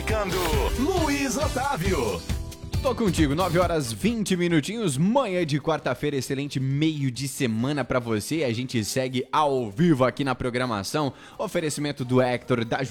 Classificando, Luiz Otávio. Tô contigo, 9 horas 20 minutinhos, manhã de quarta-feira, excelente meio de semana pra você. A gente segue ao vivo aqui na programação. Oferecimento do Hector, da